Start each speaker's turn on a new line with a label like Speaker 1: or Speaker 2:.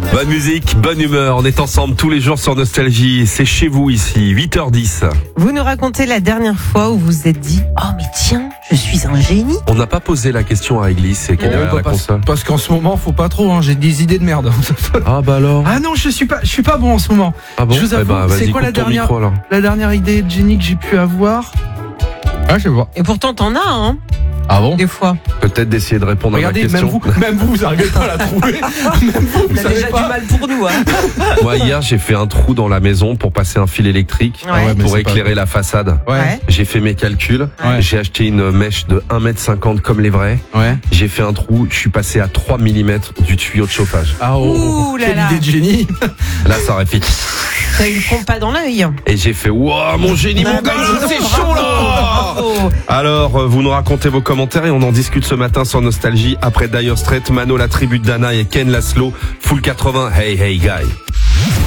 Speaker 1: Bonne musique, bonne humeur. On est ensemble tous les jours sur Nostalgie. C'est chez vous ici, 8h10.
Speaker 2: Vous nous racontez la dernière fois où vous vous êtes dit « Oh mais tiens, je suis un génie ».
Speaker 1: On n'a pas posé la question à Église, c'est qu'elle est derrière la console.
Speaker 3: Parce qu'en ce moment, faut pas trop, j'ai des idées de merde.
Speaker 1: Ah bah alors.
Speaker 3: Ah non, je suis pas bon en ce moment.
Speaker 1: Ah bon.
Speaker 3: Je vous avoue,
Speaker 1: vas-y,
Speaker 3: c'est quoi
Speaker 1: coupe ton micro, alors.
Speaker 3: la dernière idée de génie que j'ai pu avoir? Ah, je sais pas.
Speaker 2: Et pourtant t'en as, hein,
Speaker 3: Ah bon?
Speaker 2: des fois.
Speaker 1: Peut-être d'essayer de répondre
Speaker 3: Regardez,
Speaker 1: à ma question.
Speaker 3: même vous n'arrivez pas à la trouver. Même vous
Speaker 2: T'as
Speaker 3: savez
Speaker 2: déjà
Speaker 3: pas.
Speaker 2: du mal pour nous, hein.
Speaker 1: Moi hier j'ai fait un trou dans la maison pour passer un fil électrique
Speaker 2: Ouais.
Speaker 1: pour
Speaker 3: c'est pas
Speaker 1: éclairer la façade.
Speaker 3: Ouais.
Speaker 1: J'ai fait mes calculs,
Speaker 3: Ouais.
Speaker 1: j'ai acheté une mèche de 1m50 comme les vrais.
Speaker 3: Ouais.
Speaker 1: J'ai fait un trou, je suis passé à 3 mm du tuyau de chauffage.
Speaker 3: Ah
Speaker 2: Ouh là
Speaker 3: quelle
Speaker 2: là.
Speaker 3: idée de génie.
Speaker 1: Là ça aurait fait.
Speaker 2: T'as eu le compas dans l'œil.
Speaker 1: Et j'ai fait waouh mon génie, mon gars, c'est chaud là.
Speaker 2: Bravo.
Speaker 1: Alors vous nous racontez vos commentaires et on en discute ce matin sur Nostalgie après Dire Straits, Mano, la tribu de Dana et Ken Laszlo, Full 80, Hey Hey Guy.